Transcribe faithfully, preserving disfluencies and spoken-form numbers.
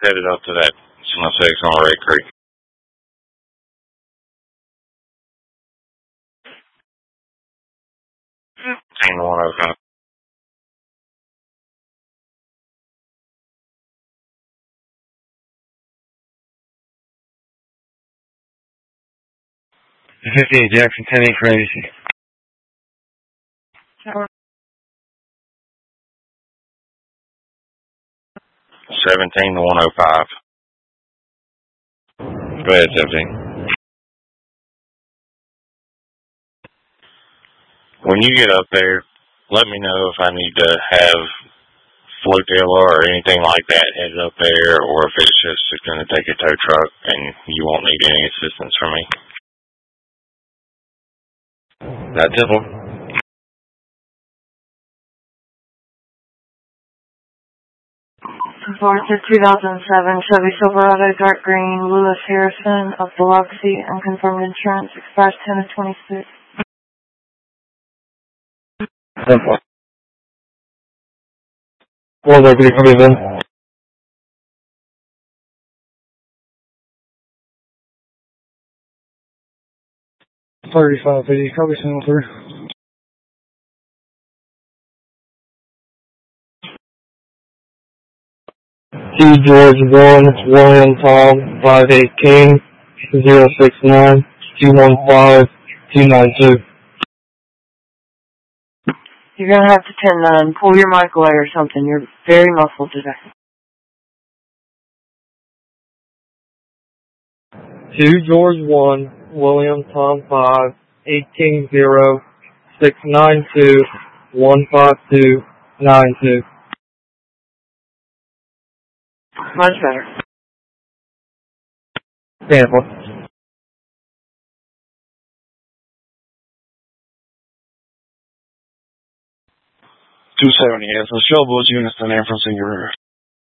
headed up to that Sunset on Red Creek. fifteen to one oh five. fifty-eight Jackson, ten eight crazy. seventeen to one oh five. Go ahead, seventeen. When you get up there, let me know if I need to have flotilla or anything like that headed up there, or if it's just going to take a tow truck and you won't need any assistance from me. That's simple. It's a two thousand seven Chevy Silverado dark green, Lewis Harrison of Biloxi, unconfirmed insurance, expires ten of twenty-six. Simple. One deputy coming in. thirty-five eighty, copy channel three. T George one, William Tom, five eight King, zero six nine, two one five, two nine two. You're going to have to ten nine. Pull your mic away or something. You're very muffled today. two George one, William Tom five, eight King zero, six nine two, one five two, nine two. Much better. Sample. two seventy, yes. The show boats units in there from Senior River.